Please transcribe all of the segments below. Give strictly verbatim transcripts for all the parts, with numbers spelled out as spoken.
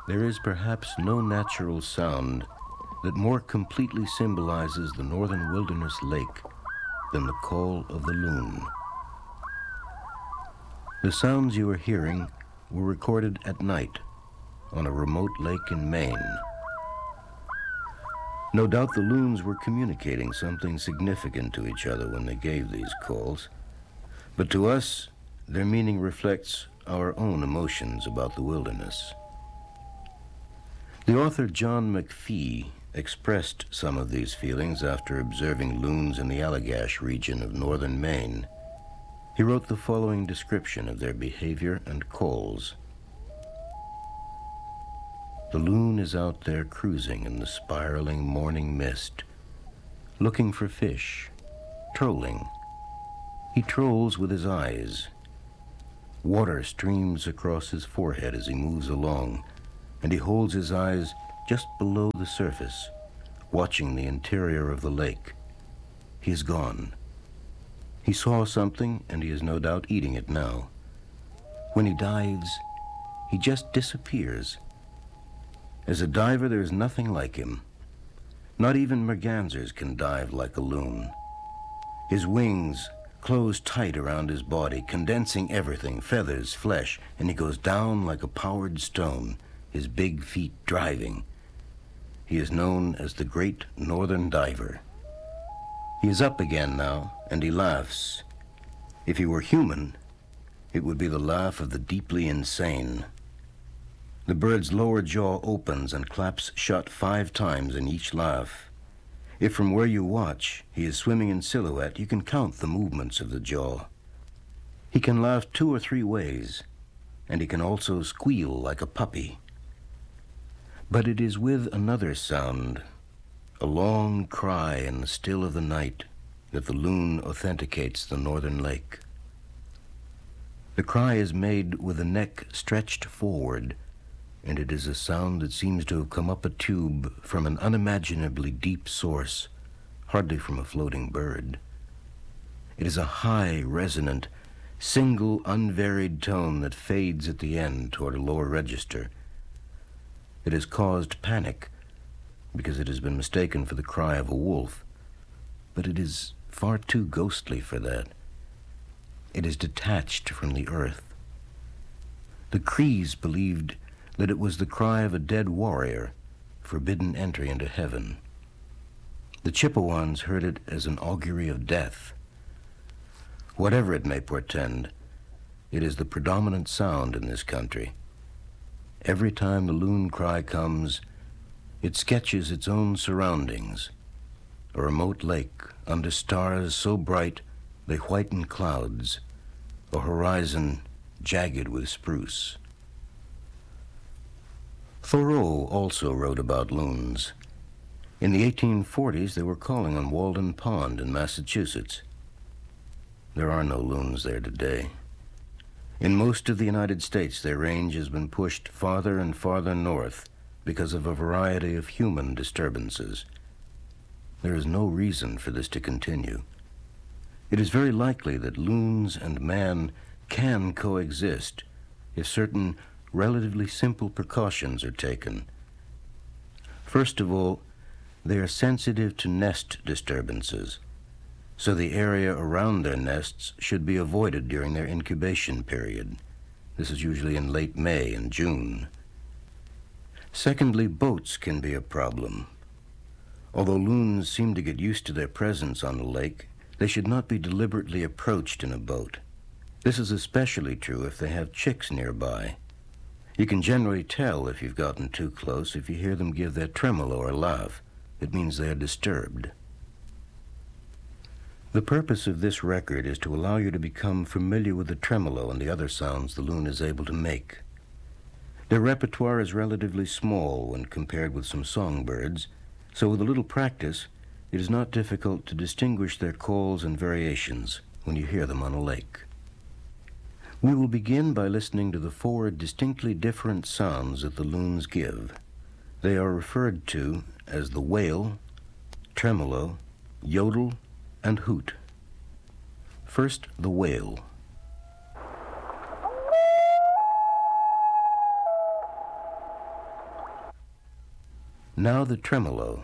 There is perhaps no natural sound that more completely symbolizes the northern wilderness lake than the call of the loon. The sounds you are hearing were recorded at night on a remote lake in Maine. No doubt the loons were communicating something significant to each other when they gave these calls, but to us, their meaning reflects our own emotions about the wilderness. The author John McPhee expressed some of these feelings after observing loons in the Allagash region of northern Maine. He wrote the following description of their behavior and calls. The loon is out there cruising in the spiraling morning mist, looking for fish, trolling. He trolls with his eyes. Water streams across his forehead as he moves along, and he holds his eyes just below the surface, watching the interior of the lake. He is gone. He saw something, and he is no doubt eating it now. When he dives, he just disappears. As a diver, there is nothing like him. Not even mergansers can dive like a loon. His wings close tight around his body, condensing everything, feathers, flesh, and he goes down like a powered stone, his big feet driving. He is known as the Great Northern Diver. He is up again now, and he laughs. If he were human, it would be the laugh of the deeply insane. The bird's lower jaw opens and claps shut five times in each laugh. If from where you watch he is swimming in silhouette, you can count the movements of the jaw. He can laugh two or three ways, and he can also squeal like a puppy. But it is with another sound, a long cry in the still of the night, that the loon authenticates the northern lake. The cry is made with the neck stretched forward, and it is a sound that seems to have come up a tube from an unimaginably deep source, hardly from a floating bird. It is a high, resonant, single, unvaried tone that fades at the end toward a lower register. It has caused panic because it has been mistaken for the cry of a wolf, but it is far too ghostly for that. It is detached from the earth. The Crees believed that it was the cry of a dead warrior, forbidden entry into heaven. The Chippewas heard it as an augury of death. Whatever it may portend, it is the predominant sound in this country. Every time the loon cry comes, it sketches its own surroundings, a remote lake under stars so bright they whiten clouds, a horizon jagged with spruce. Thoreau also wrote about loons. In the eighteen forties, they were calling on Walden Pond in Massachusetts. There are no loons there today. In most of the United States, their range has been pushed farther and farther north because of a variety of human disturbances. There is no reason for this to continue. It is very likely that loons and man can coexist if certain relatively simple precautions are taken. First of all, they are sensitive to nest disturbances, so the area around their nests should be avoided during their incubation period. This is usually in late May and June. Secondly, boats can be a problem. Although loons seem to get used to their presence on the lake, they should not be deliberately approached in a boat. This is especially true if they have chicks nearby. You can generally tell if you've gotten too close if you hear them give their tremolo or laugh. It means they are disturbed. The purpose of this record is to allow you to become familiar with the tremolo and the other sounds the loon is able to make. Their repertoire is relatively small when compared with some songbirds, so with a little practice, it is not difficult to distinguish their calls and variations when you hear them on a lake. We will begin by listening to the four distinctly different sounds that the loons give. They are referred to as the wail, tremolo, yodel, and hoot. First, the wail. Now the tremolo.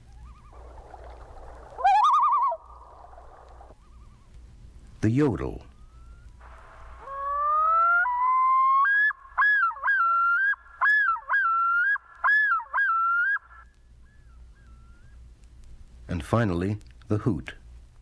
The yodel. And finally, the hoot.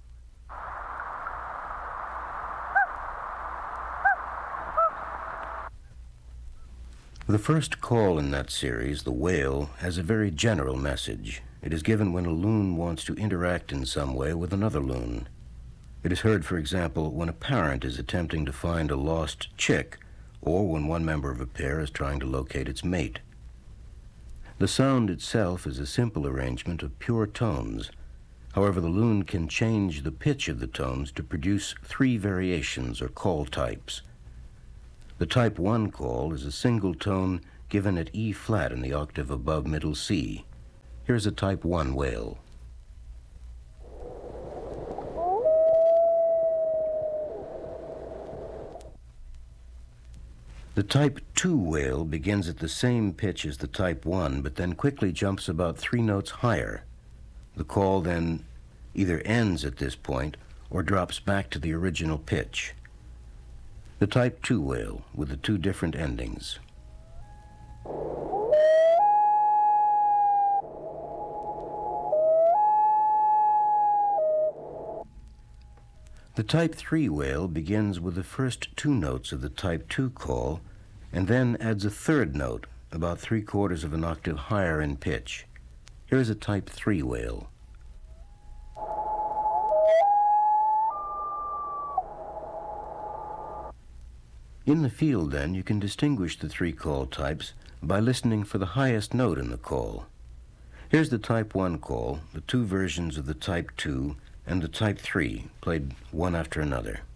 The first call in that series, the wail, has a very general message. It is given when a loon wants to interact in some way with another loon. It is heard, for example, when a parent is attempting to find a lost chick, or when one member of a pair is trying to locate its mate. The sound itself is a simple arrangement of pure tones. However, the loon can change the pitch of the tones to produce three variations or call types. The type one call is a single tone given at E flat in the octave above middle C. Here's a type one wail. The type two wail begins at the same pitch as the type one, but then quickly jumps about three notes higher. The call then either ends at this point or drops back to the original pitch. The type two wail with the two different endings. The type three wail begins with the first two notes of the type two call and then adds a third note about three quarters of an octave higher in pitch. Here's a type three wail. In the field, then, you can distinguish the three call types by listening for the highest note in the call. Here's the type one call, the two versions of the type two, and the type three, played one after another.